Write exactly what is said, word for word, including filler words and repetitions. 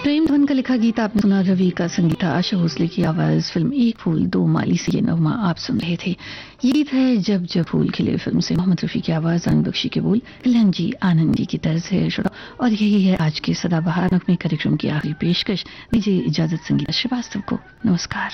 प्रेम धवन का लिखा गीत आपने सुना, रवि का संगीत था, आशा भोसले की आवाज, फिल्म एक फूल दो माली से ये नगमा आप सुन रहे थे। ये गीत है जब जब फूल खिले फिल्म से, मोहम्मद रफी की आवाज, आनंद बख्शी के बोल, कल्याण जी आनंद जी की तर्ज है श्रोता। और यही है आज के सदाबहार नगमे कार्यक्रम की आखिरी पेशकश। दीजिए इजाजत संगीता श्रीवास्तव को। नमस्कार।